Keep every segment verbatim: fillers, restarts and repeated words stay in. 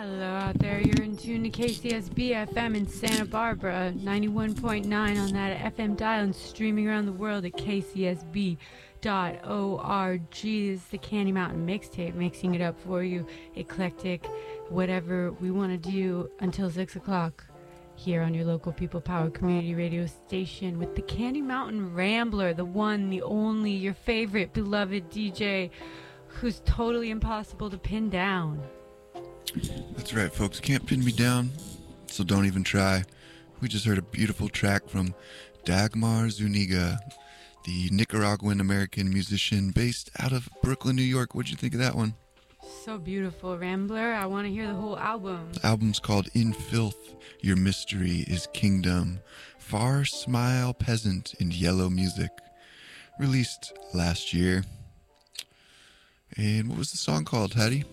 Hello out there, you're in tune to K C S B F M in Santa Barbara, ninety-one point nine on that F M dial and streaming around the world at k c s b dot org. This is the Candy Mountain Mixtape, mixing it up for you, eclectic, whatever we want to do until six o'clock here on your local People Power Community Radio station with the Candy Mountain Rambler, the one, the only, your favorite beloved D J who's totally impossible to pin down. That's right, folks. Can't pin me down, so don't even try. We just heard a beautiful track from Dagmar Zuniga, the Nicaraguan-American musician based out of Brooklyn, New York. What'd you think of that one? So beautiful, Rambler. I want to hear the whole album. The album's called In Filth, Your Mystery is Kingdom, Far Smile Peasant and Yellow Music. Released last year. And what was the song called, Hattie?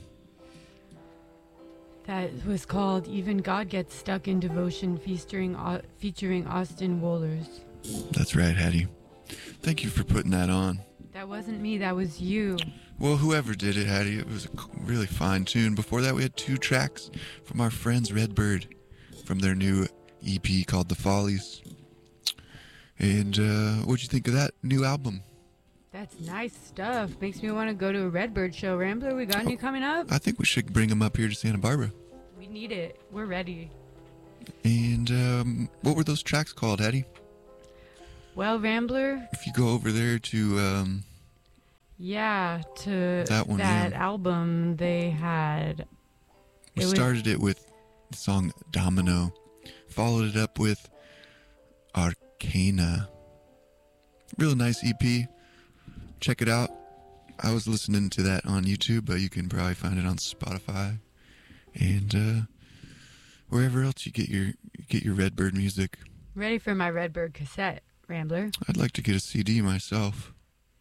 That was called Even God Gets Stuck in Devotion, featuring, uh, featuring Austin Wohlers. That's right, Hattie. Thank you for putting that on. That wasn't me, that was you. Well, whoever did it, Hattie, it was a really fine tune. Before that, we had two tracks from our friends Redbird from their new E P called The Follies. And uh, what'd you think of that new album? That's nice stuff. Makes me want to go to a Redbird show. Rambler, we got any coming up? I think we should bring them up here to Santa Barbara. We need it. We're ready. And um, what were those tracks called, Hattie? Well, Rambler, If you go over there to... Um, yeah, to that one, that yeah. album they had. We it was- started it with the song Domino. Followed it up with Arcana. Real nice E P. Check it out. I was listening to that on YouTube, but you can probably find it on Spotify and uh, wherever else you get your get your Redbird music. Ready for my Redbird cassette, Rambler. I'd like to get a C D myself.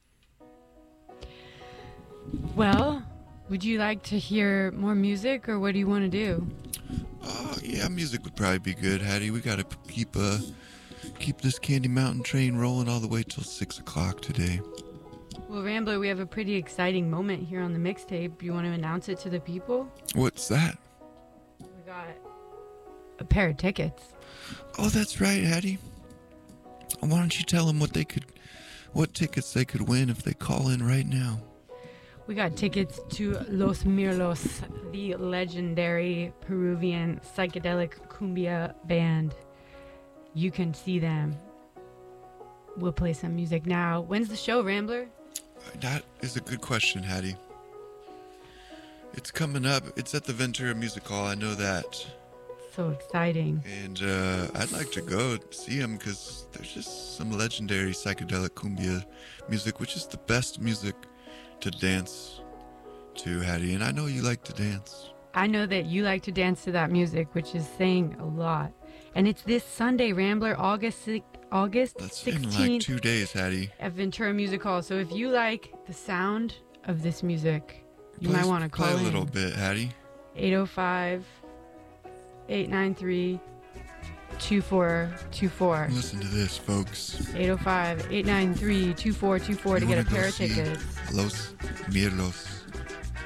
Well, would you like to hear more music, or what do you want to do? Oh yeah, music would probably be good, Hattie. We gotta keep uh keep this Candy Mountain train rolling all the way till six o'clock today. Well, Rambler, we have a pretty exciting moment here on the mixtape. You want to announce it to the people? What's that? We got a pair of tickets. Oh, that's right, Hattie. Why don't you tell them what they could, what tickets they could win if they call in right now? We got tickets to Los Mirlos, the legendary Peruvian psychedelic cumbia band. You can see them. We'll play some music now. When's the show, Rambler? That is a good question, Hattie. It's coming up. It's at the Ventura Music Hall. I know that. So exciting. And uh, I'd like to go see them because there's just some legendary psychedelic cumbia music, which is the best music to dance to, Hattie. And I know you like to dance. I know that you like to dance to that music, which is saying a lot. And it's this Sunday, Rambler, August sixteenth. August That's sixteenth in like two days, Hattie. at Ventura Music Hall. So if you like the sound of this music, you Play- might want to call play a in. little bit, Hattie. eight oh five, eight nine three, two four two four. Listen to this, folks. eight oh five, eight nine three, two four two four to You get a wanna go pair of see tickets. Los Mirlos.